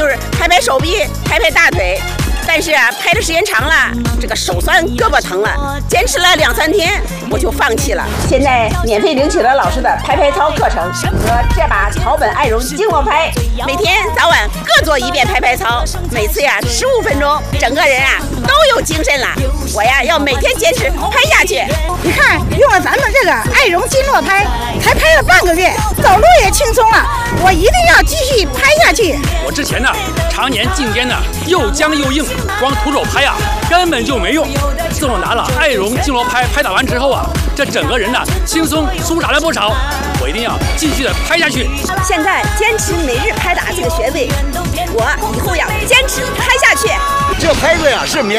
就是拍拍手臂，拍拍大腿。但是啊，拍的时间长了，这个手酸，胳膊疼了，坚持了2、3天，我就放弃了。现在免费领取了老师的拍拍操课程和这把草本爱绒经络拍，每天早晚各做1遍拍拍操，每次呀15分钟，整个人啊都有精神了。我呀要每天坚持拍下去。 你看，用了咱们这个爱绒经络拍，才拍了半个月，走路也轻松了。我一定要继续拍下去。 我之前呢，常年颈肩呢又僵又硬，光徒手拍啊根本就没用。自我拿了爱绒经络拍打完之后啊，这整个人呢轻松舒展了不少。我一定要继续的拍下去。 现在坚持每日拍打这个穴位，我以后要坚持拍下去。 这拍子呀是免。